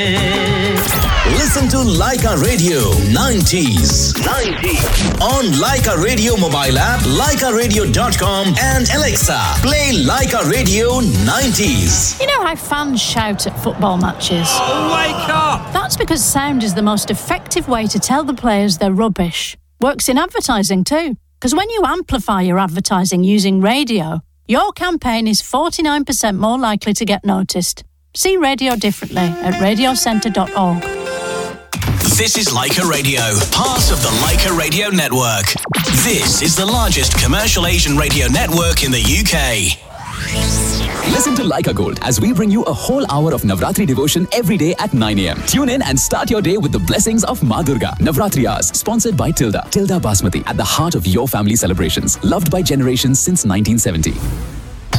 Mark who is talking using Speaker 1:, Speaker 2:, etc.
Speaker 1: Listen to Laika Radio 90s. On Laika Radio mobile app, laikaradio.com and Alexa. Play Laika Radio 90s.
Speaker 2: You know how fans shout at football matches?
Speaker 3: Wake up!
Speaker 2: That's because sound is the most effective way to tell the players they're rubbish. Works in advertising too. Because when you amplify your advertising using radio, your campaign is 49% more likely to get noticed. See radio differently at radiocentre.org.
Speaker 1: This is Laika Radio, part of the Laika Radio Network. This is the largest commercial Asian radio network in the UK.
Speaker 4: Listen to Laika Gold as we bring you a whole hour of Navratri devotion every day at 9 a.m. Tune in and start your day with the blessings of Ma Durga. Navratri Hours, sponsored by Tilda Basmati, at the heart of your family celebrations. Loved by generations since 1970.